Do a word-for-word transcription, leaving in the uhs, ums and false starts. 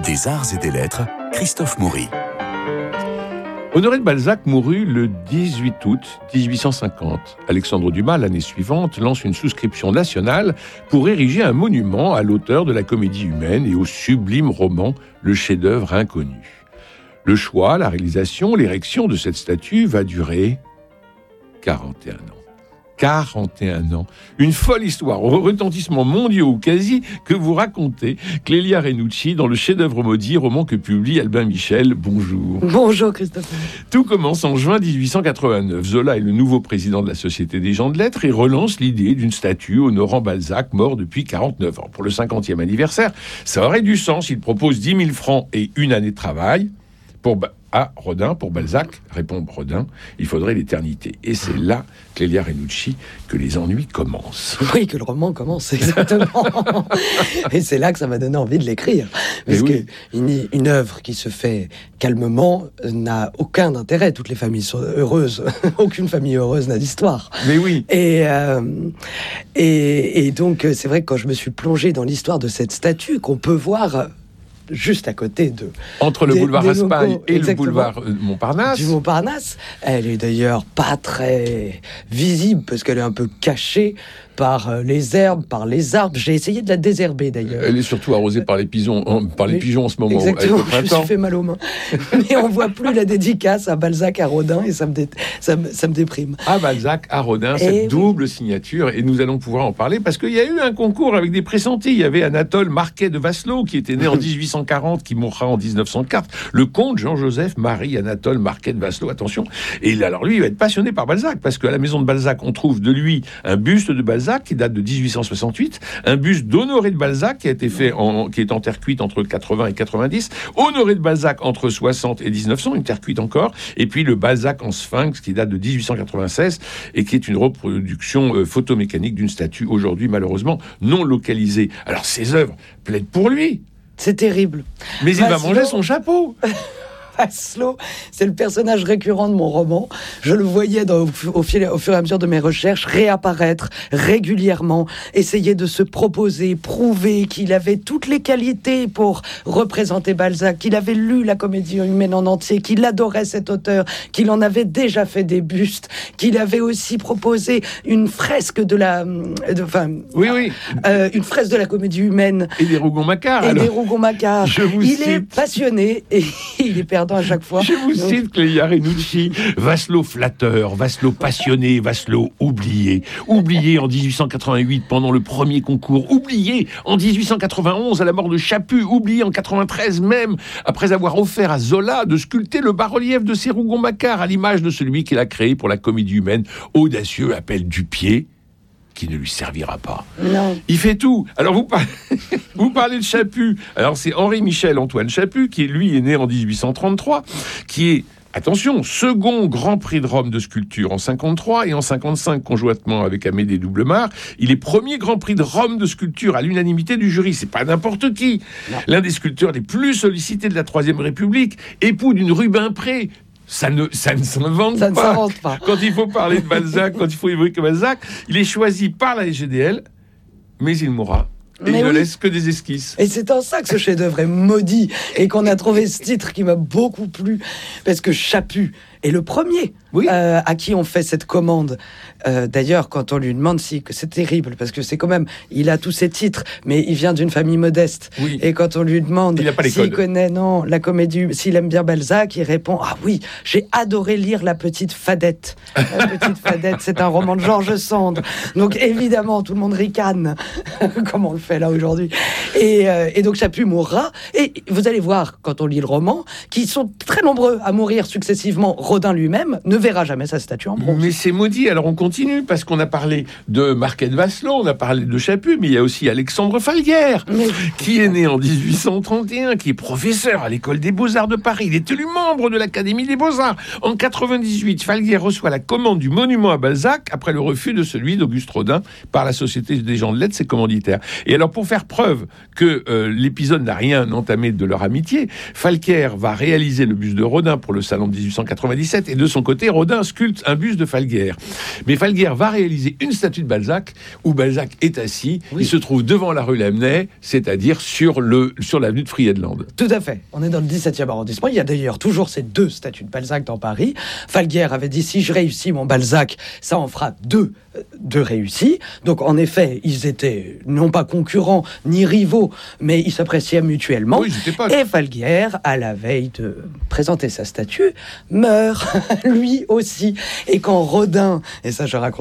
Des arts et des lettres, Christophe Maury. Honoré de Balzac mourut le dix-huit août dix-huit cent cinquante. Alexandre Dumas, l'année suivante, lance une souscription nationale pour ériger un monument à l'auteur de la Comédie humaine et au sublime roman Le chef-d'œuvre inconnu. Le choix, la réalisation, l'érection de cette statue va durer quarante et un ans. quarante et un ans. Une folle histoire aux retentissements mondiaux ou quasi que vous racontez, Clélia Renucci, dans Le chef-d'œuvre maudit, roman que publie Albin Michel. Bonjour. Bonjour Christophe. Tout commence en juin dix-huit cent quatre-vingt-neuf. Zola est le nouveau président de la Société des gens de lettres et relance l'idée d'une statue honorant Balzac, mort depuis quarante-neuf ans. Pour le cinquantième anniversaire, ça aurait du sens. Il propose dix mille francs et une année de travail pour... Ba- à Rodin, pour Balzac, répond Rodin, il faudrait l'éternité. Et c'est là, Clélia Renucci, que les ennuis commencent. Oui, que le roman commence, exactement. Et c'est là que ça m'a donné envie de l'écrire. Parce oui. qu'une une œuvre qui se fait calmement n'a aucun intérêt. Toutes les familles sont heureuses. Aucune famille heureuse n'a d'histoire. Mais oui. Et, euh, et, et donc, c'est vrai que quand je me suis plongé dans l'histoire de cette statue, qu'on peut voir... juste à côté de... Entre le des, boulevard des Raspail locaux, et exactement, le boulevard Montparnasse. Du Montparnasse. Elle est d'ailleurs pas très visible, parce qu'elle est un peu cachée par les herbes, par les arbres. J'ai essayé de la désherber, d'ailleurs. Elle est surtout arrosée par les pigeons en, par les Mais, pigeons en ce moment. Exactement, avec le je me suis fait mal aux mains. Mais on voit plus la dédicace à Balzac, à Rodin, et ça me, dé, ça me, ça me déprime. À Balzac, à Rodin, cette et double oui. signature, et nous allons pouvoir en parler, parce qu'il y a eu un concours avec des pressentis. Il y avait Anatole Marquet de Vasselot, qui était né en dix-huit cent quarante, qui mourra en dix-neuf cent quatre. Le comte Jean-Joseph Marie Anatole Marquet de Vasselot, attention. Et alors lui, il va être passionné par Balzac, parce qu'à la maison de Balzac, on trouve de lui un buste de Balzac, qui date de dix-huit cent soixante-huit, un buste d'Honoré de Balzac qui a été fait en, qui est en terre cuite entre quatre-vingts et quatre-vingt-dix, Honoré de Balzac entre soixante et dix-neuf cents, une terre cuite encore, et puis le Balzac en sphinx qui date de dix-huit cent quatre-vingt-seize et qui est une reproduction euh, photomécanique d'une statue aujourd'hui malheureusement non localisée. Alors ces œuvres plaident pour lui. C'est terrible. Mais il Vasselot... va manger son chapeau. Vasselot, c'est le personnage récurrent de mon roman. Je le voyais dans, au, au, fil, au fur et à mesure de mes recherches réapparaître régulièrement, essayer de se proposer, prouver qu'il avait toutes les qualités pour représenter Balzac, qu'il avait lu la Comédie humaine en entier, qu'il adorait cet auteur, qu'il en avait déjà fait des bustes, qu'il avait aussi proposé une fresque de la, de, enfin, oui, oui. Euh, une fresque de la Comédie humaine et des Rougon-Macquart. Et alors. des Rougon-Macquart. Je vous il cite. est passionné et il est perdant à chaque fois. Je vous Donc... cite Clélia Renucci. Vasselot flatteur, Vasselot passionné, Vasselot oublié. Oublié en dix-huit cent quatre-vingt-huit pendant le premier concours. Oublié en dix-huit cent quatre-vingt-onze à la mort de Chaput. Oublié en quatre-vingt-treize même après avoir offert à Zola de sculpter le bas-relief de ses Rougon-Macquart à l'image de celui qu'il a créé pour la Comédie humaine. Audacieux appel du pied qui ne lui servira pas. Non. Il fait tout. Alors vous parlez, vous parlez de Chaput. Alors c'est Henri Michel Antoine Chaput qui lui est né en dix-huit cent trente-trois, qui est, attention, second Grand Prix de Rome de sculpture en cinquante-trois et en cinquante-cinq conjointement avec Amédée Doublemard. Il est premier Grand Prix de Rome de sculpture à l'unanimité du jury. C'est pas n'importe qui. Non. L'un des sculpteurs les plus sollicités de la Troisième République, époux d'une Rubempré. Ça ne, ça ne s'invente ça pas. Ne s'invente pas. Quand il faut parler de Balzac, quand il faut évoquer Balzac, il est choisi par la S G D L, mais il mourra. Et mais il oui. ne laisse que des esquisses. Et c'est en ça que ce chef-d'œuvre est maudit et qu'on a trouvé ce titre qui m'a beaucoup plu. Parce que Chaput est le premier oui. euh, à qui on fait cette commande. Euh, d'ailleurs, quand on lui demande si... que c'est terrible, parce que c'est quand même... Il a tous ses titres, mais il vient d'une famille modeste. Oui. Et quand on lui demande s'il connaît non, la comédie, s'il aime bien Balzac, il répond « Ah oui, j'ai adoré lire La Petite Fadette. » La Petite Fadette, c'est un roman de George Sand. Donc évidemment, tout le monde ricane, comme on le fait là aujourd'hui. Et, euh, et donc Chaput mourra. Et vous allez voir, quand on lit le roman, qu'ils sont très nombreux à mourir successivement. Rodin lui-même ne verra jamais sa statue en bronze. Mais c'est maudit. Alors on continue, parce qu'on a parlé de Marquet de Vasselot, on a parlé de Chaput, mais il y a aussi Alexandre Falguière, mais... qui est né en dix-huit cent trente et un, qui est professeur à l'École des Beaux-Arts de Paris. Il est élu membre de l'Académie des Beaux-Arts. En quatre-vingt-dix-huit, Falguière reçoit la commande du monument à Balzac après le refus de celui d'Auguste Rodin par la Société des gens de lettres, ses commanditaires. Et alors, pour faire preuve que euh, l'épisode n'a rien entamé de leur amitié, Falguière va réaliser le buste de Rodin pour le salon de dix-huit cent quatre-vingt-dix quatre-vingt-dix-sept. Et de son côté, Rodin sculpte un buste de Falguière. Mais Falguière va réaliser une statue de Balzac où Balzac est assis. Oui. Il se trouve devant la rue Lamennais, c'est-à-dire sur, le, sur l'avenue de Friedland. Tout à fait. On est dans le dix-septième arrondissement. Il y a d'ailleurs toujours ces deux statues de Balzac dans Paris. Falguière avait dit, si je réussis mon Balzac, ça en fera deux, deux réussis. Donc, en effet, ils étaient non pas concurrents ni rivaux, mais ils s'appréciaient mutuellement. Oui, j'étais pas... Et Falguière, à la veille de présenter sa statue, meurt, lui aussi. Et quand Rodin, et ça je raconte